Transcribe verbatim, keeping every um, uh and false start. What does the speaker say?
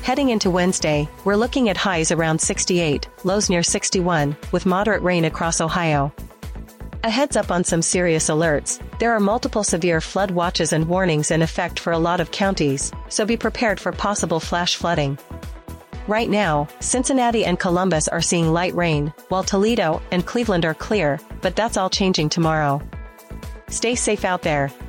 Heading into Wednesday, we're looking at highs around sixty-eight, lows near sixty-one, with moderate rain across Ohio. A heads up on some serious alerts: there are multiple severe flood watches and warnings in effect for a lot of counties, so be prepared for possible flash flooding. Right now, Cincinnati and Columbus are seeing light rain, while Toledo and Cleveland are clear, but that's all changing tomorrow. Stay safe out there.